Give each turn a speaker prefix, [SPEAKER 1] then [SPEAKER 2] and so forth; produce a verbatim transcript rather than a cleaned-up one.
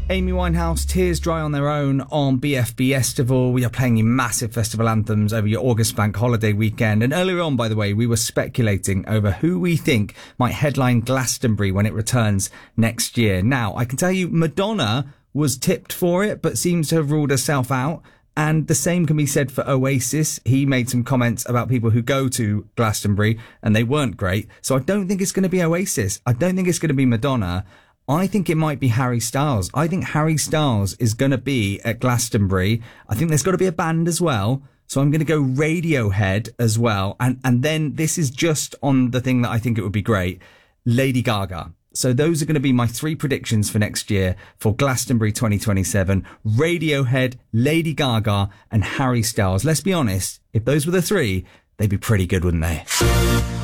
[SPEAKER 1] Amy Winehouse, Tears Dry on Their Own on B F B Estival. We are playing you massive festival anthems over your August bank holiday weekend. And earlier on, by the way, we were speculating over who we think might headline Glastonbury when it returns next year. Now, I can tell you Madonna was tipped for it, but seems to have ruled herself out. And the same can be said for Oasis. He made some comments about people who go to Glastonbury and they weren't great. So I don't think it's going to be Oasis. I don't think it's going to be Madonna. I think it might be Harry Styles. I think Harry Styles is going to be at Glastonbury. I think there's got to be a band as well. So I'm going to go Radiohead as well. And, and then this is just on the thing that I think it would be great. Lady Gaga. So those are going to be my three predictions for next year for Glastonbury twenty twenty-seven. Radiohead, Lady Gaga and Harry Styles. Let's be honest, if those were the three, they'd be pretty good, wouldn't they?